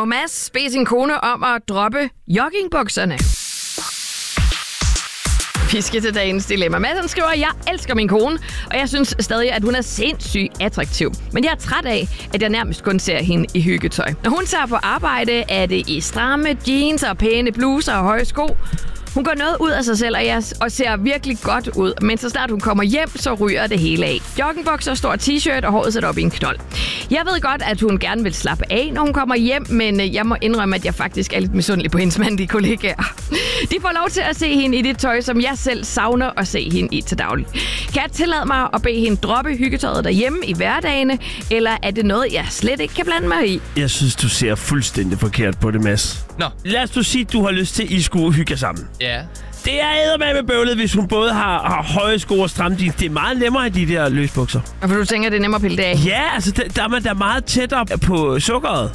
Må Mads bede sin kone om at droppe joggingbukserne? Vi skal til dagens dilemma. Mads skriver, at jeg elsker min kone, og jeg synes stadig, at hun er sindssygt attraktiv. Men jeg er træt af, at jeg nærmest kun ser hende i hyggetøj. Når hun tager på arbejde, er det i stramme jeans og pæne bluser og høje sko. Hun går noget ud af sig selv og ser virkelig godt ud, men så snart hun kommer hjem, så ryger det hele af. Joggingbukser, stor t-shirt og håret sat op i en knold. Jeg ved godt, at hun gerne vil slappe af, når hun kommer hjem, men jeg må indrømme, at jeg faktisk er lidt misundelig på hendes mandlige kollegaer. De får lov til at se hende i det tøj, som jeg selv savner at se hende i til daglig. Kan jeg tillade mig at bede hende droppe hyggetøjet derhjemme i hverdagene, eller er det noget, jeg slet ikke kan blande mig i? Jeg synes, du ser fuldstændig forkert på det, Mads. Nå. Lad os du sige, at du har lyst til, at I skulle hygge sammen. Ja. Det er eddermame bøvlet, hvis hun både har høje sko og stramme jeans. Det er meget nemmere i de der løsbukser. Og for du tænker, det er nemmere at pille det af? Ja, altså der er man da meget tættere på sukkeret.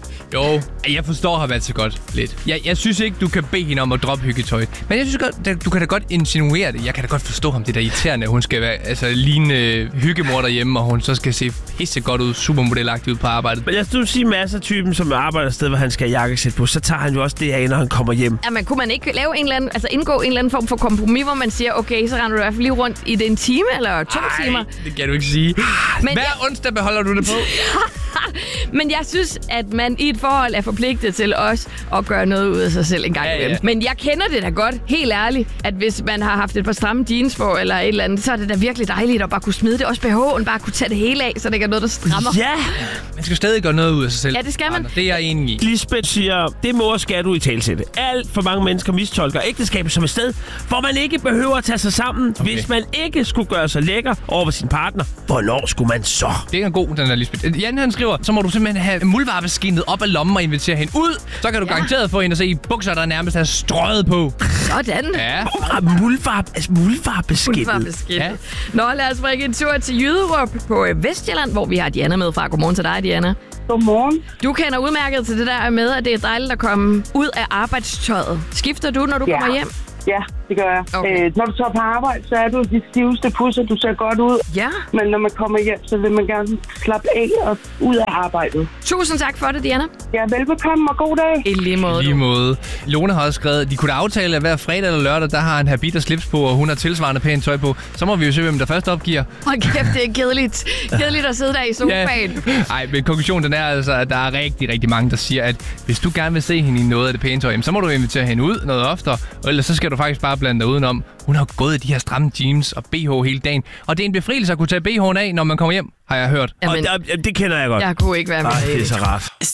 Jo, jeg forstår ham altså godt lidt. Jeg synes ikke, du kan bede hende om at droppe hyggetøjet. Men jeg synes godt, du kan da godt insinuere det. Jeg kan da godt forstå ham, det der irriterende. Hun skal være ligne hyggemor derhjemme, og hun så skal se pisse godt ud, supermodelagtigt ud på arbejdet. Men lad os sige masser af typen, som arbejder et sted, hvor han skal have jakkesæt på. Så tager han jo også det af, når han kommer hjem. Jamen, kunne man ikke lave indgå en eller anden form for kompromis, hvor man siger, okay, så render du i hvert fald lige rundt i det en time eller 2 timer? Det kan du ikke sige. Men hver onsdag beholder du det på. Men jeg synes, at man i et forhold er forpligtet til også at gøre noget ud af sig selv en gang imellem. Men jeg kender det da godt, helt ærligt, at hvis man har haft et par stramme jeans på eller et eller andet, så er det da virkelig dejligt at bare kunne smide det. Også BH'en, bare kunne tage det hele af, så det ikke er noget, der strammer. Ja! Man skal stadig gøre noget ud af sig selv. Ja, det skal man. Det er jeg enig i. Lisbeth siger, det må og skal du i talsætte. Alt for mange mennesker mistolker ægteskabet som et sted, hvor man ikke behøver at tage sig sammen, hvis man ikke skulle gøre sig lækker over for sin partner. Hvornår skulle man så? Det er en god, den der Lisbeth. Jan, han skriver, så må du simpelthen have muldvarpeskinnet op af lommen og invitere hende ud. Så kan du garanteret få hende at se i bukser, der nærmest er strøget på. Sådan. Ja. Muldvarpeskinnet. Ja. Nå, lad os bringe en tur til Jyderup på Vestjylland, hvor vi har Diana med fra. Godmorgen til dig, Diana. Godmorgen. Du kender udmærket til det der med, at det er dejligt at komme ud af arbejdstøjet. Skifter du, når du kommer hjem? Ja, det gør jeg. Okay. Når du tager på arbejde, så er du de stiveste pusser, du ser godt ud. Ja. Men når man kommer hjem, så vil man gerne slappe af og ud af arbejdet. Tusind tak for det, Diana. Ja, velbekomme og god dag. I lige måde. I lige måde. Lone har også skrevet, de kunne da aftale, at hver fredag eller lørdag, der har en habit og slips på, og hun har tilsvarende pænt tøj på. Så må vi jo se, hvem der først opgiver. Hold kæft, det er kedeligt. Kedeligt at sidde der i sofaen. Nej, men konklusionen den er altså, at der er rigtig, rigtig mange, der siger, at hvis du gerne vil se hende i noget af det pæne tøj, så må du invitere hende ud noget oftere, og ellers så skal du faktisk bare blande dig udenom. Hun har gået i de her stramme jeans og BH hele dagen, og det er en befrielse at kunne tage BH'en af, når man kommer hjem, har jeg hørt. Jamen, og det kender jeg godt. jeg kunne ikke være med. Det er så rart.